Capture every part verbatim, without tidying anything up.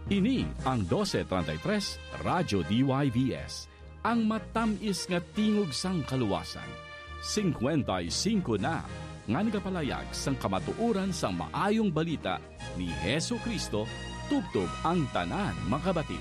Ini ang twelve thirty-three Radyo D Y V S, ang matamis nga tingog sang kaluwasan. fifty-five na nga nagapalayag sang kamatuoran sang maayong balita ni Hesu Kristo tubtob ang tanan makabati.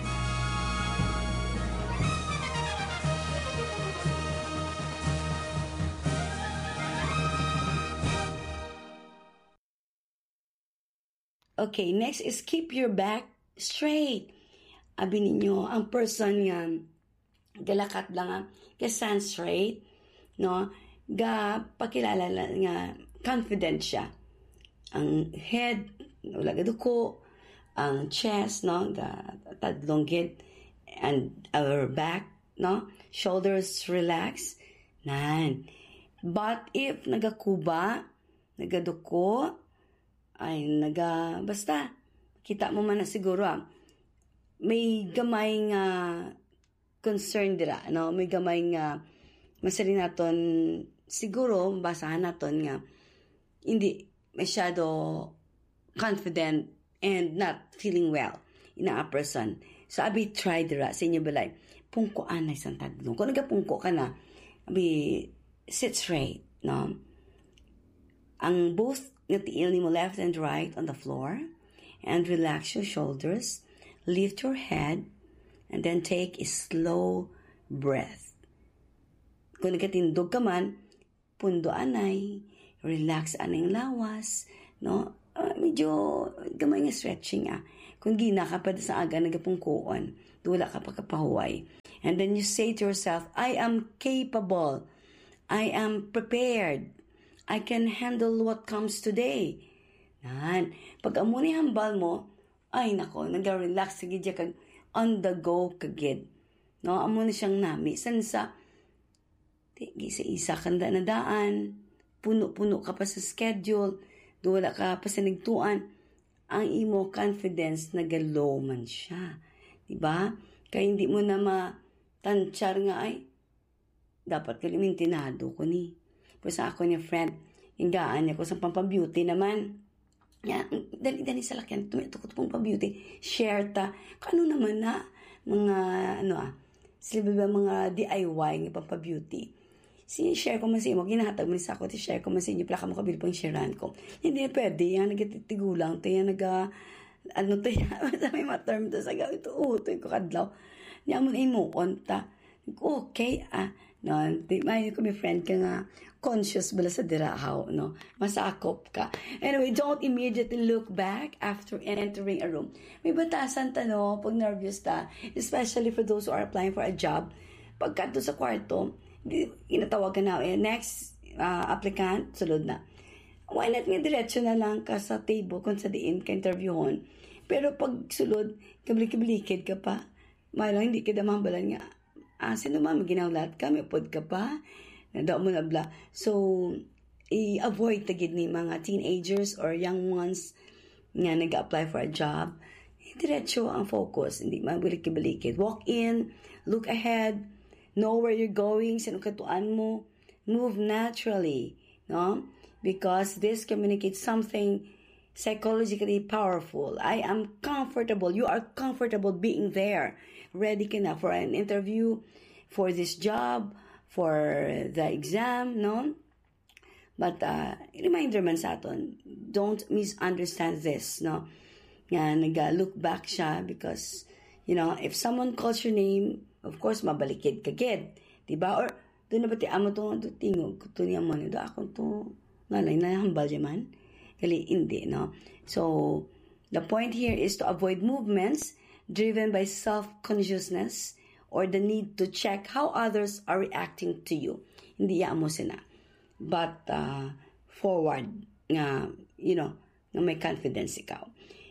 Okay, next is keep your back straight. Abi ninyo, ang person nga galakat lang nga kasan straight, no? Ga pakilala nga confident siya. Ang head wala gaduko, ang chest, no, ga tadlonggit, and our back, no, shoulders relax. Nan. But if nagakuba, nagaduko, ay naga basta kita mo man na siguro ah, may gamay nga concern dira, no, may gamay nga masali naton siguro basahan naton nga hindi masyado confident and not feeling well in a person. So abi try dira sa inyo balay pungko anay sang tadlong kung nagapungko ka na abi sit straight, no, ang both nga tiil nimo left and right on the floor, and relax your shoulders, lift your head, and then take a slow breath. Kung nagatindog ka man, pundo anay, relax anay lawas, no? Uh, medyo gamay nga stretching ah. Kung gina ka pa sa aga nagapungkuan, wala ka pa kapahuway. And then you say to yourself, I am capable, I am prepared, I can handle what comes today. Nan, pag amo ni hambal mo, ay nako, nag-relax sige diya kag on the go kagid. No, amo ni siyang nami san sa di isa kanda na daan, puno-puno ka pa sa schedule, wala ka pa sa nagtuan, ang imo confidence nagalow man siya. Diba? Kaya hindi mo na matansyar nga ay dapat kalimintinado ko ni. Pero sa ako niya friend, hinggaan niya ko sa pampabeauty naman. Ya, dali-dali sa lakyan, tumitukot pong pa-beauty. Share ta. Kano naman na, mga, ano ah, sila ba mga D I Y ng pampabeauty. Si-share ko man sa inyo, ginahatag mo sa ako, ti-share ko man sa inyo, plaka mo kabili pang sharean ko. Hindi pwede, yan, nagatitigulang, to yan, naga, ano to yan, may ma-term to sa gawin, ito, oh, ito yung kakadlaw. Niya mo na imuon ta. Okay, ah, no, may ko may friend ka nga conscious bala sa dirahaw, no, masakop ka. Anyway, don't immediately look back after entering a room. May batasan ta, no, pag nervous ta, especially for those who are applying for a job. Pagka doon sa kwarto, inatawag ka na, eh, next uh, applicant, sulod na. Why not nga diretso na lang ka sa table kung sa diin ka interviewon. Pero pag sulod, kablik-kablikid ka pa, may lang hindi ka damambalan nga. Ah, sino man, maginawlat ka, may pod ka pa, nadaw mo na bla. So, i-avoid tagid ni mga teenagers or young ones nga nag-apply for a job. Diretso ang focus, hindi mabilik-bilikid. Walk in, look ahead, know where you're going, sino katuan mo, move naturally, no? Because this communicates something psychologically powerful. I am comfortable. You are comfortable being there. Ready ka na for an interview, for this job, for the exam, no? But, uh, reminder man sa aton, don't misunderstand this, no? Nga, nag-look back siya because, you know, if someone calls your name, of course, mabalikid kagid. Diba? Or, doon na ba ti amo to, to tingog, to niya mo, do akong to, nalay na hambal yaman. Kali hindi, no? So, the point here is to avoid movements driven by self-consciousness or the need to check how others are reacting to you. Hindi ya mo sina. But, uh, forward, nga, you know, na may confidence ikaw.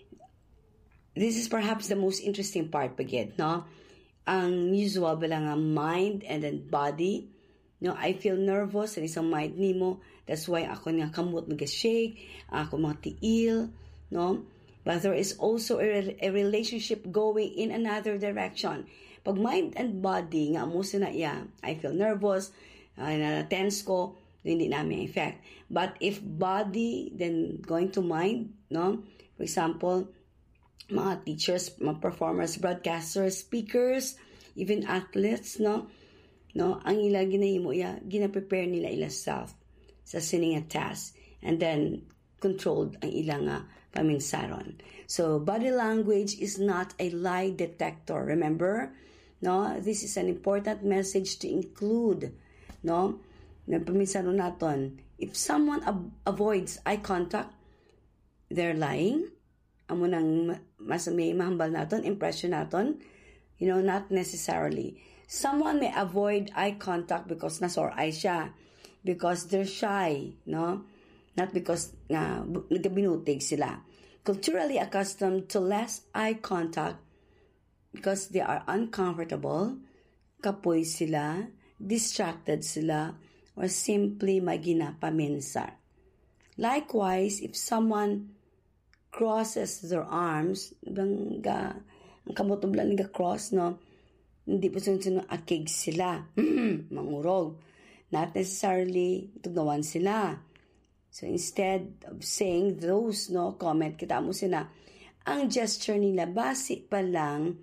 This is perhaps the most interesting part, pagid, no? Ang usual ba lang nga mind and then body. No, I feel nervous sa isang mind nimo. That's why ako nga kamot nag-shake, ako mga tiil, no? But there is also a, a relationship going in another direction. Pag mind and body nga mo sina iya, I feel nervous, uh, na-tense ko, hindi namin effect. But if body, then going to mind, no? For example, mga teachers, mga performers, broadcasters, speakers, even athletes, no? No, ang ila ginahimo ya, gina-prepare nila ila self sa sining a task and then controlled ang ilang uh, paminsaron. So body language is not a lie detector. Remember, no? This is an important message to include, no? Na paminsaron naton. If someone ab- avoids eye contact, they're lying. Amo nang mas may mahambal naton, impression naton. You know, not necessarily. Someone may avoid eye contact because nasore eye siya, because they're shy, no? Not because nga uh, nagabinutig sila. Culturally accustomed to less eye contact because they are uncomfortable, kapoy sila, distracted sila, or simply magina paminsar. Likewise, if someone crosses their arms, bangga ang kamotoblan nga cross, no? Hindi po sunod akig sila. Mangurog. Not necessarily tugnawan sila. So instead of saying those, no, comment, kita mo sila, ang gesture nila, basi pa lang,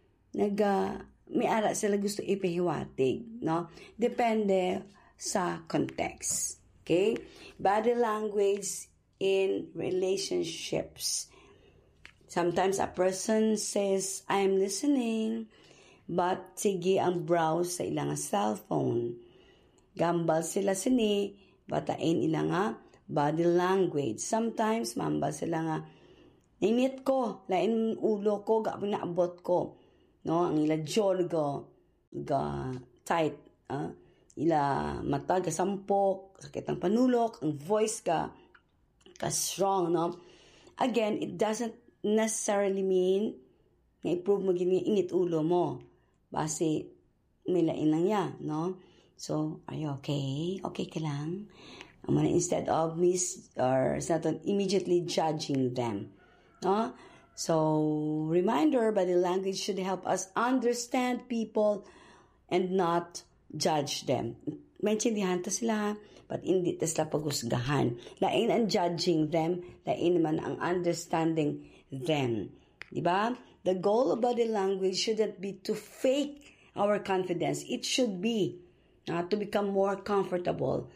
naga, may ara sila gusto ipahiwatig, no? Depende sa context. Okay? Body language in relationships. Sometimes a person says, I am listening, but sige ang browse sa ilang cellphone. Gambal sila sini, batain ilang nga body language. Sometimes, mambal sila nga, init ko, lain ulo ko, gabang naabot ko. No? Ang ila jaw ga, ga tight. Uh, ila mata ga sampok, sakit ang panulok, ang voice ka, ka strong. No? Again, it doesn't necessarily mean na i-prove mo gini init ulo mo. Base, nilain lang yan, no? So, are you okay? Okay ka lang? Instead of mis or immediately judging them, no? So, reminder, body language should help us understand people and not judge them. Maintindihan ta sila, but hindi ta sila pagusgahan. Lain ang judging them, lain naman ang understanding them. Diba? The goal of body language shouldn't be to fake our confidence. It should be uh, to become more comfortable,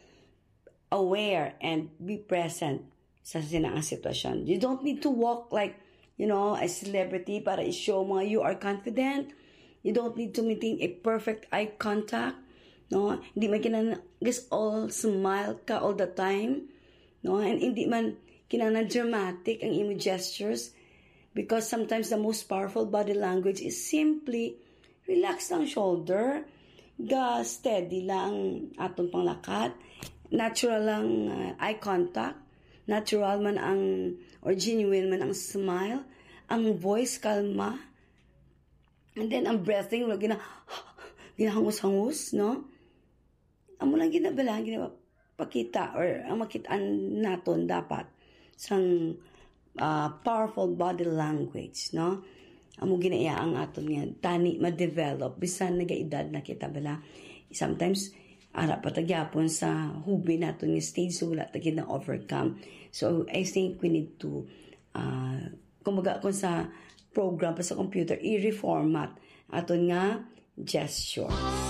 aware, and be present sa sinang sitwasyon. You don't need to walk like, you know, a celebrity para i-show mga you are confident. You don't need to maintain a perfect eye contact. No? Hindi man kinana, just all smile ka all the time. No? And hindi man kinana dramatic ang imo gestures. Because sometimes the most powerful body language is simply relax ang shoulder, ga steady lang atong panglakat, natural lang uh, eye contact, natural man ang, or genuine man ang smile, ang voice kalma, and then ang breathing, wala gina, ginahangus-hangus, no? Amo lang ginabala, ginapakita, or ang makitaan naton dapat, sang Uh, powerful body language, no? Amo ginaya ang aton nga tani ma-develop bisan nagaedad na kita bala. Sometimes ara patagyapon sa hubi naton nga stage so wala ta na overcome. So I think we need to uh, kumbaga kung sa program pa sa computer i-reformat aton nga gestures.